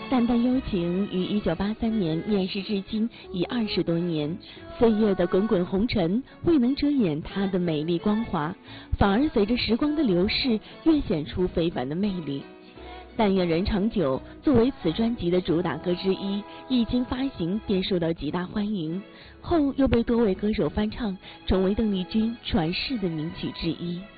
淡淡幽情于1983年面世至今已20多年，岁月的滚滚红尘未能遮掩她的美丽光华，反而随着时光的流逝越显出非凡的魅力。但愿人长久作为此专辑的主打歌之一，一经发行便受到极大欢迎，后又被多位歌手翻唱，成为邓丽君传世的名曲之一。